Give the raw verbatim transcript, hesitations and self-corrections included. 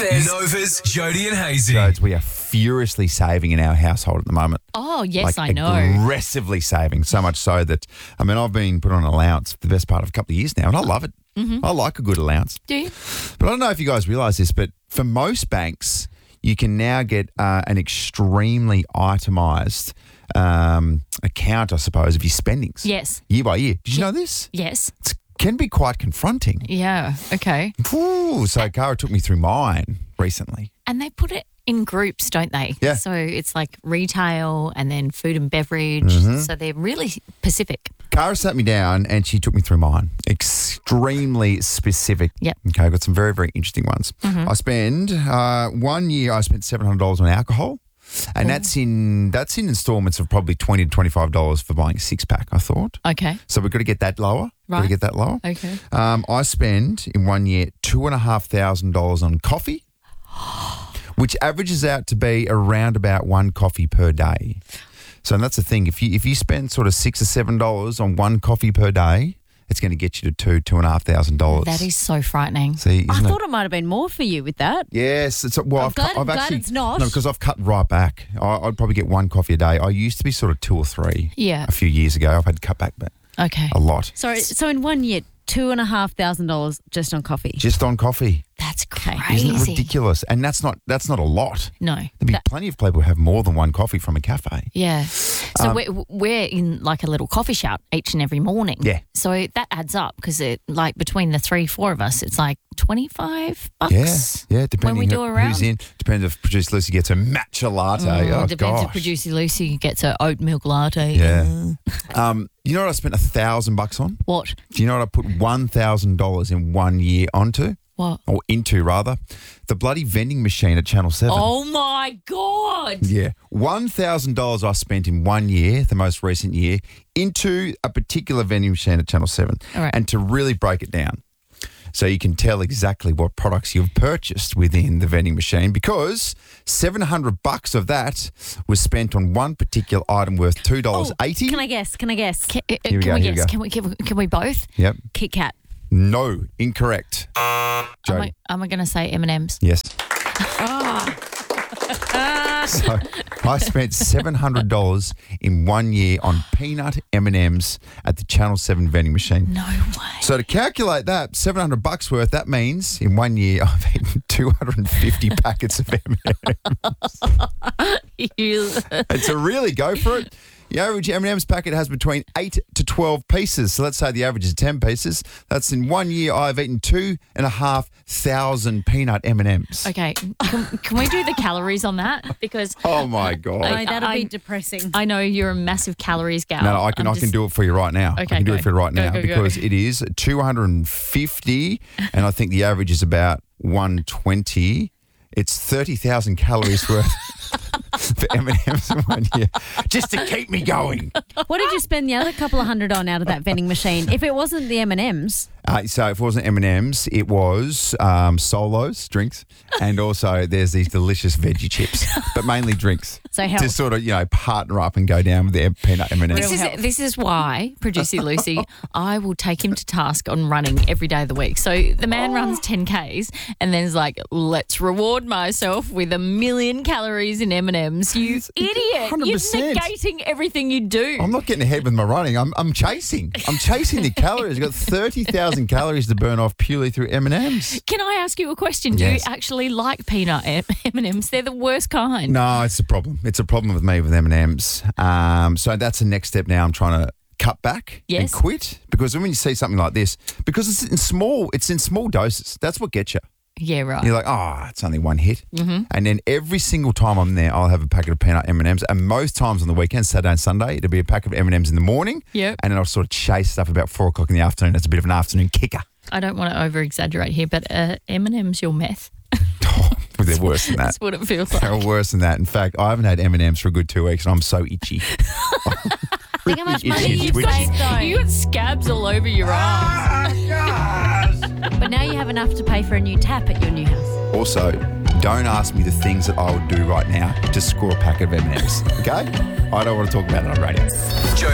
Novas. Novas, Jody and Hazy. Jodes, we are furiously saving in our household at the moment. Oh, yes, like I know. aggressively saving, so much so that, I mean, I've been put on an allowance for the best part of a couple of years now, and I love it. Mm-hmm. I like a good allowance. Do you? But I don't know if you guys realise this, but for most banks, you can now get uh, an extremely itemised um, account, I suppose, of your spendings. Yes. Year by year. Did you know this? Yes. It can be quite confronting. Yeah, okay. Ooh, so Cara took me through mine recently. And they put it in groups, don't they? Yeah. So it's like retail and then food and beverage. Mm-hmm. So they're really specific. Cara sat me down and she took me through mine. Extremely specific. Yep. Okay, I've got some very, very interesting ones. Mm-hmm. I spend, uh, one year I spent seven hundred dollars on alcohol. And that's in that's in installments of probably twenty to twenty-five dollars for buying a six-pack, I thought. Okay. So we've got to get that lower. Got to Right. get that lower. Okay. Um, I spend in one year two and a half thousand dollars on coffee, which averages out to be around about one coffee per day. So that's the thing. If you if you spend sort of six or seven dollars on one coffee per day, it's going to get you to two two and a half thousand dollars. That is so frightening. See, I isn't thought it? it might have been more for you with that. Yes, it's well. I'm I've, glad- cut, I've glad actually it's not. no, because I've cut right back. I, I'd probably get one coffee a day. I used to be sort of two or three. Yeah. A few years ago, I've had to cut back, but Okay. a lot. So, so in one year, two and a half thousand dollars just on coffee. Just on coffee. That's Okay. crazy. Isn't it ridiculous? And that's not that's not a lot. No. There'd be That- plenty of people who have more than one coffee from a cafe. yeah. So we're, we're in like a little coffee shop each and every morning. Yeah. So that adds up because it like between the three, four of us, it's like twenty-five bucks. Yeah, yeah. Depending when we do who- a round. who's in. Depends if producer Lucy gets a matcha latte. Oh, Oh, depends gosh. if producer Lucy gets her oat milk latte. Yeah. um, you know what I spent a thousand bucks on? What? Do you know what I put one thousand dollars in one year onto? What? Or into, rather. The bloody vending machine at Channel seven. Oh my God. Yeah. one thousand dollars I spent in one year, the most recent year, into a particular vending machine at Channel seven. All right. And to really break it down, so you can tell exactly what products you've purchased within the vending machine, because seven hundred bucks of that was spent on one particular item worth two dollars eighty. Can I guess? Can I guess? Can, uh, Here we can go, we here we guess? go. Can we, can we can we both? Yep. Kit Kat. No, incorrect. Am Jody. I, am I going to say M and M's? Yes. So I spent seven hundred dollars in one year on peanut M and M's at the Channel seven vending machine. No way. So to calculate that, seven hundred bucks worth, that means in one year I've eaten two hundred fifty packets of M and M's. You- And to really go for it, the average M and M's packet has between eight to twelve pieces. So let's say the average is ten pieces. That's in one year I've eaten two and a half thousand peanut M and M's. okay. Can, can we do the calories on that? Because Oh my God. No, I- that'll I- be depressing. I know you're a massive calories gal. No, no, I can I'm I can just- do it for you right now. I Okay, can do go. it for you right Go, now go, go. because it is two hundred fifty and I think the average is about one twenty. It's thirty thousand calories worth for M and M's in one year, just to keep me going. What did you spend the other couple of hundred on out of that vending machine? If it wasn't the M and M's, Uh, so if it wasn't M and M's, it was um, Solos drinks, and also there's these delicious veggie chips, but mainly drinks. So to health. sort of you know partner up and go down with the peanut M and This M's. is, health. this is why, producer Lucy, I will take him to task on running every day of the week. So the man runs ten Ks and then is like, let's reward myself with a million calories in M and M's. You idiot. one hundred percent. You're negating everything you do. I'm not getting ahead with my running. I'm I'm chasing. I'm chasing the calories. I've got thirty thousand calories to burn off purely through M and M's. Can I ask you a question? Do Yes. you actually like peanut M and M's? They're the worst kind. No, it's a problem. It's a problem with me with M and M's. Um, so that's the next step now. I'm trying to cut back Yes. and quit, because when you see something like this, because it's in small, it's in small doses. That's what gets you. Yeah, right. You're like, oh, it's only one hit. Mm-hmm. And then every single time I'm there, I'll have a packet of peanut M and M's. And most times on the weekend, Saturday and Sunday, it'll be a packet of M and M's in the morning. Yep. And then I'll sort of chase stuff about four o'clock in the afternoon. It's a bit of an afternoon kicker. I don't want to over-exaggerate here, but uh, M and M's your meth. Oh, they're worse than that. That's what it feels like. They're worse than that. In fact, I haven't had M and M's for a good two weeks and I'm so itchy. think how much It's money itchy, you've twitchy. saved though. You got scabs all over your arms. But now you have enough to pay for a new tap at your new house. Also, don't ask me the things that I would do right now to score a packet of M and M's, okay? I don't want to talk about it on radio. Jody